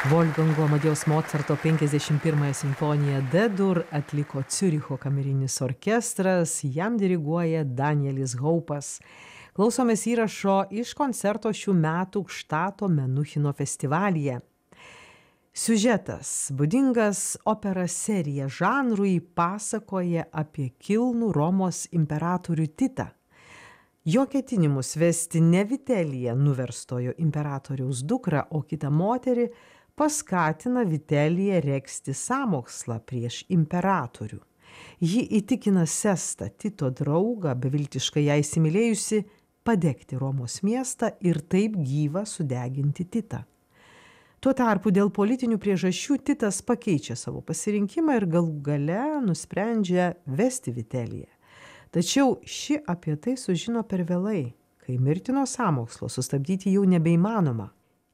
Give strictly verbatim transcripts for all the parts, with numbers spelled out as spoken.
Volfgango Amadėjaus Mocarto penkiasdešimt pirmąją simfoniją D-dur atliko Ciuricho kamerinis orkestras, jam diriguoja Danielis Haupas. Klausomės įrašo iš koncerto šių metų Gštato Menuchino festivalyje. Siužetas, būdingas opera serija žanrui, pasakoja apie kilnų Romos imperatorių Titą. Jo ketinimus vesti ne Viteliją, nuverstojo imperatoriaus dukrą, o kitą moterį, paskatina Viteliją regzti sąmokslą prieš imperatorių. Ji įtikina Sestą, Tito draugą, beviltiškai ją įsimylėjusi, padegti Romos miestą ir taip gyvą sudeginti Titą. Tuo tarpu dėl politinių priežasčių Titas pakeičia savo pasirinkimą ir galų gale nusprendžia vesti Viteliją. Tačiau ši apie tai sužino per vėlai, kai mirtino sąmokslo sustabdyti jau nebeįmanoma.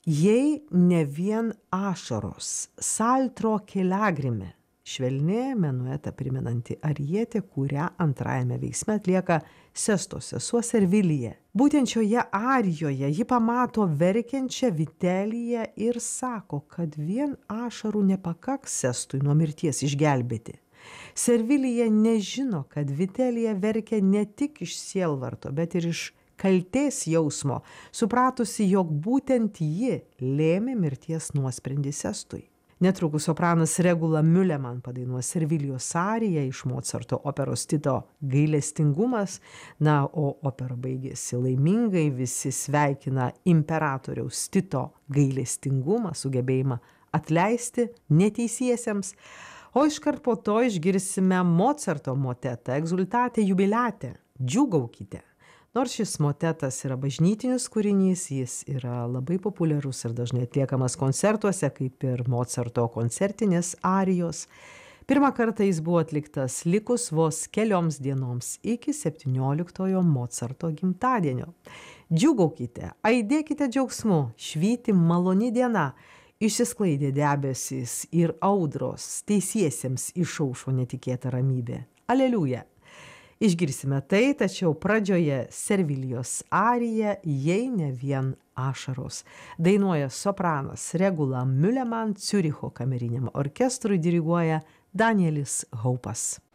Jei ne vien ašaros, saltro keliagrime, švelni menuetą primenanti arietė, kurią antrajame veiksme atlieka Sesto sesuo Servilija. Būtent šioje arijoje ji pamato verkiančią Viteliją ir sako, kad vien ašarų nepakaks Sestui nuo mirties išgelbėti. Servilija nežino, kad Vitelija verkia ne tik iš sielvarto, bet ir iš kaltės jausmo, supratusi, jog būtent ji lėmė mirties nuosprendį Sestui. Netrukus sopranas Regula Müleman padainuos Servilijos ariją iš Mocarto operos Tito gailestingumas, na, o opera baigėsi laimingai, visi sveikina imperatoriaus Tito gailestingumą, sugebėjimą atleisti neteisiesiems, o iškart po to išgirsime Mocarto motetą Exultate jubilate, džiūgaukite. Nors šis motetas yra bažnytinis kūrinys, jis yra labai populiarus ir dažnai atliekamas koncertuose, kaip ir Mocarto koncertinės arijos. Pirmą kartą jis buvo atliktas likus vos kelioms dienoms iki septynioliktojo Mocarto gimtadienio. Džiūgaukite, aidėkite džiaugsmu, švyti maloni diena, išsisklaidė debesys ir audros, teisiesiems išaušo netikėta ramybė. Aleliuja! Išgirsime tai, tačiau pradžioje Servilijos arija, jei ne vien ašaros. Dainuoja sopranas Regula Müleman, Ciuricho kameriniam orkestrui diriguoja Danielis Haupas.